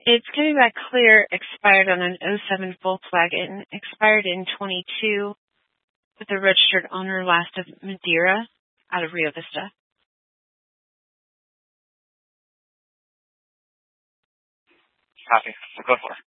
It's coming back clear, expired on an '07 Volkswagen, expired in '22, with the registered owner last of Madeira, out of Rio Vista. Copy. We'll go for it.